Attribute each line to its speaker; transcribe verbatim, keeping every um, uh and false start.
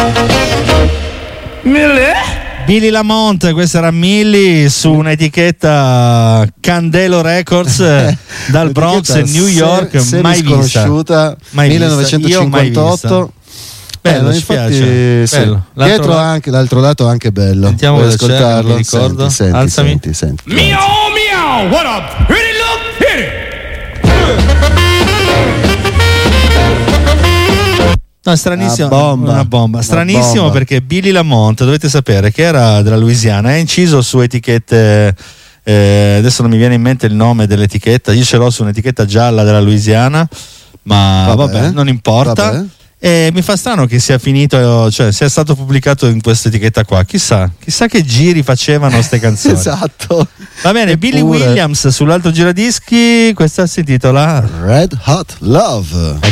Speaker 1: Billy Lamont, questa era Millie su un'etichetta Candelo Records dal Bronx, New York,
Speaker 2: se,
Speaker 1: mai
Speaker 2: sconosciuta,
Speaker 1: mai
Speaker 2: millenovecentocinquantotto.
Speaker 1: Bello,
Speaker 2: eh,
Speaker 1: infatti,
Speaker 2: sì.
Speaker 1: bello. L'altro
Speaker 2: Dietro
Speaker 1: lato...
Speaker 2: anche, l'altro lato anche bello.
Speaker 1: Sentiamo
Speaker 2: Vuoi
Speaker 1: cosa c'è,
Speaker 2: ascoltarlo?
Speaker 1: non mi ricordo.
Speaker 2: Senti, senti,
Speaker 1: Alzami.
Speaker 2: senti, senti.
Speaker 3: Meow, meow, what a pretty look, hit it.
Speaker 1: No, stranissimo,
Speaker 2: una bomba,
Speaker 1: una bomba. Stranissimo
Speaker 2: una bomba.
Speaker 1: Perché Billy Lamont, dovete sapere che era della Louisiana, è inciso su etichette, eh, adesso non mi viene in mente il nome dell'etichetta, io ce l'ho su un'etichetta gialla della Louisiana, ma vabbè,
Speaker 2: Vabbè,
Speaker 1: non importa.
Speaker 2: vabbè.
Speaker 1: E mi fa strano che sia finito, cioè sia stato pubblicato in questa etichetta qua. Chissà, chissà che giri facevano ste canzoni.
Speaker 2: Esatto.
Speaker 1: Va bene,
Speaker 2: Eppure.
Speaker 1: Billy Williams sull'altro giradischi, questa si intitola
Speaker 2: Red Hot Love.